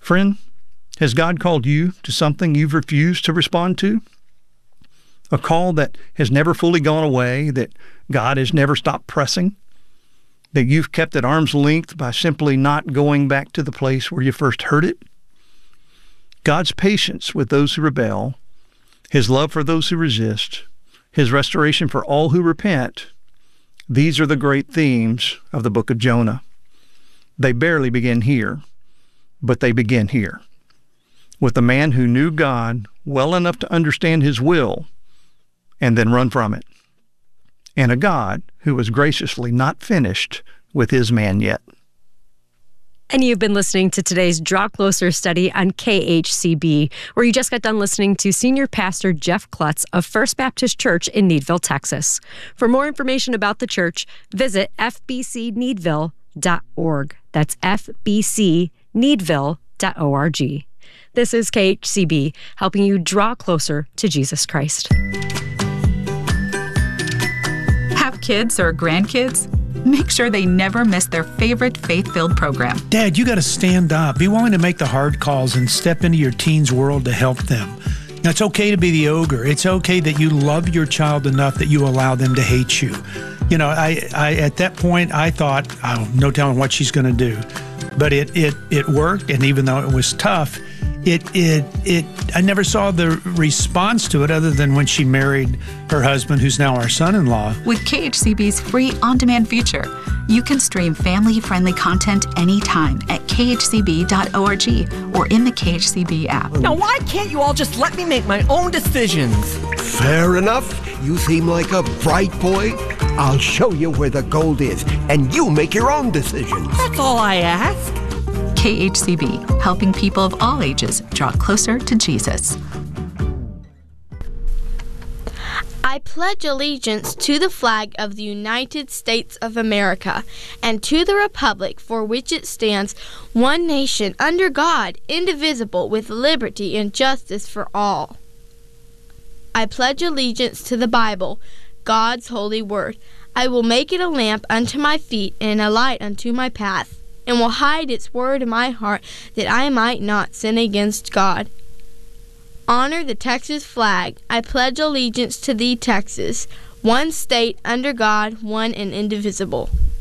Friend, has God called you to something you've refused to respond to? A call that has never fully gone away, that God has never stopped pressing, that you've kept at arm's length by simply not going back to the place where you first heard it? God's patience with those who rebel, His love for those who resist, His restoration for all who repent, these are the great themes of the book of Jonah. They barely begin here, but they begin here, with a man who knew God well enough to understand His will and then run from it, and a God who was graciously not finished with His man yet. And you've been listening to today's Draw Closer study on KHCB, where you just got done listening to Senior Pastor Jeff Klutz of First Baptist Church in Needville, Texas. For more information about the church, visit fbcneedville.org. That's fbcneedville.org. This is KHCB, helping you draw closer to Jesus Christ. Have kids or grandkids? Make sure they never miss their favorite faith-filled program. Dad, you got to stand up. Be willing to make the hard calls and step into your teen's world to help them. Now, it's okay to be the ogre. It's okay that you love your child enough that you allow them to hate you. You know, I at that point, I thought, oh, no telling what she's going to do. But it worked, and even though it was tough, I never saw the response to it other than when she married her husband, who's now our son-in-law. With KHCB's free on-demand feature, you can stream family-friendly content anytime at khcb.org or in the KHCB app. Now, why can't you all just let me make my own decisions? Fair enough. You seem like a bright boy. I'll show you where the gold is, and you make your own decisions. That's all I ask. KHCB, helping people of all ages draw closer to Jesus. I pledge allegiance to the flag of the United States of America and to the republic for which it stands, one nation, under God, indivisible, with liberty and justice for all. I pledge allegiance to the Bible, God's holy word. I will make it a lamp unto my feet and a light unto my path, and will hide its word in my heart, that I might not sin against God. Honor the Texas flag. I pledge allegiance to thee, Texas, one state under God, one and indivisible.